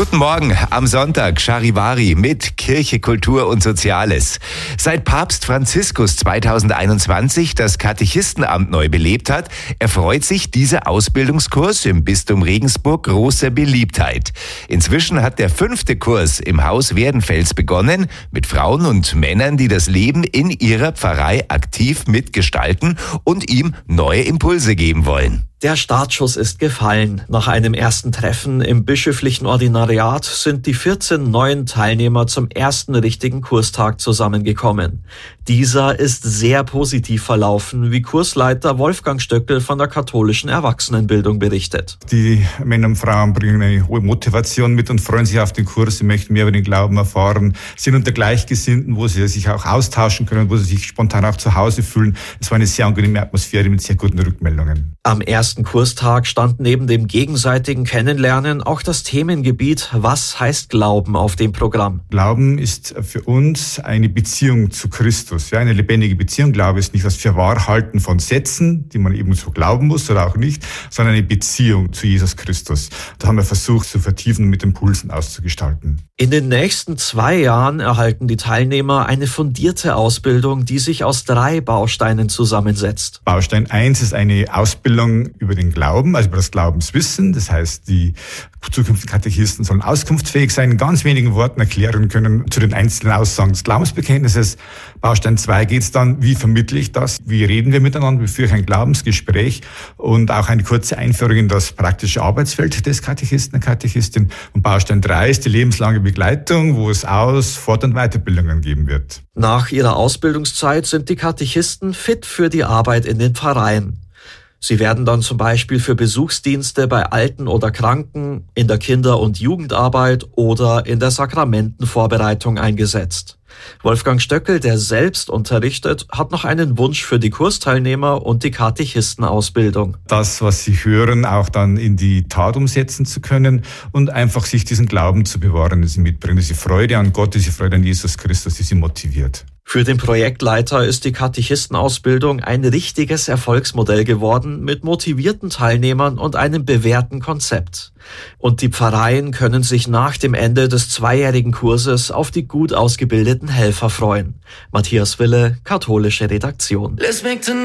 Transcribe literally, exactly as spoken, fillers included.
Guten Morgen am Sonntag, Charivari mit Kirche, Kultur und Soziales. Seit Papst Franziskus zweitausendeinundzwanzig das Katechistenamt neu belebt hat, erfreut sich dieser Ausbildungskurs im Bistum Regensburg großer Beliebtheit. Inzwischen hat der fünfte Kurs im Haus Werdenfels begonnen, mit Frauen und Männern, die das Leben in ihrer Pfarrei aktiv mitgestalten und ihm neue Impulse geben wollen. Der Startschuss ist gefallen. Nach einem ersten Treffen im bischöflichen Ordinariat sind die vierzehn neuen Teilnehmer zum ersten richtigen Kurstag zusammengekommen. Dieser ist sehr positiv verlaufen, wie Kursleiter Wolfgang Stöckel von der katholischen Erwachsenenbildung berichtet. Die Männer und Frauen bringen eine hohe Motivation mit und freuen sich auf den Kurs. Sie möchten mehr über den Glauben erfahren, sind unter Gleichgesinnten, wo sie sich auch austauschen können, wo sie sich spontan auch zu Hause fühlen. Es war eine sehr angenehme Atmosphäre mit sehr guten Rückmeldungen. Am ersten Kurstag stand neben dem gegenseitigen Kennenlernen auch das Themengebiet Was heißt Glauben auf dem Programm. Glauben ist für uns eine Beziehung zu Christus, ja, eine lebendige Beziehung. Glaube ist nicht das Fürwahrhalten von Sätzen, die man eben so glauben muss oder auch nicht, sondern eine Beziehung zu Jesus Christus. Da haben wir versucht zu vertiefen und mit Impulsen auszugestalten. In den nächsten zwei Jahren erhalten die Teilnehmer eine fundierte Ausbildung, die sich aus drei Bausteinen zusammensetzt. Baustein eins ist eine Ausbildung über den Glauben, also über das Glaubenswissen. Das heißt, die zukünftigen Katechisten sollen auskunftsfähig sein, in ganz wenigen Worten erklären können zu den einzelnen Aussagen des Glaubensbekenntnisses. Baustein zwei geht es dann, wie vermittle ich das, wie reden wir miteinander, wie führe ich ein Glaubensgespräch und auch eine kurze Einführung in das praktische Arbeitsfeld des Katechisten, der Katechistin. Und Baustein drei ist die lebenslange Begleitung, wo es Aus-, Fort- und Weiterbildungen geben wird. Nach ihrer Ausbildungszeit sind die Katechisten fit für die Arbeit in den Pfarreien. Sie werden dann zum Beispiel für Besuchsdienste bei Alten oder Kranken, in der Kinder- und Jugendarbeit oder in der Sakramentenvorbereitung eingesetzt. Wolfgang Stöckel, der selbst unterrichtet, hat noch einen Wunsch für die Kursteilnehmer und die Katechistenausbildung. Das, was sie hören, auch dann in die Tat umsetzen zu können und einfach sich diesen Glauben zu bewahren, den sie mitbringen. Diese Freude an Gott, diese Freude an Jesus Christus, die sie motiviert. Für den Projektleiter ist die Katechistenausbildung ein richtiges Erfolgsmodell geworden mit motivierten Teilnehmern und einem bewährten Konzept. Und die Pfarreien können sich nach dem Ende des zweijährigen Kurses auf die gut ausgebildeten Helfer freuen. Matthias Wille, katholische Redaktion.